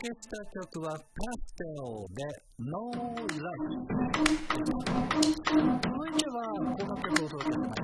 けした曲はパステルで No Love。続いてはこの曲をお届けします。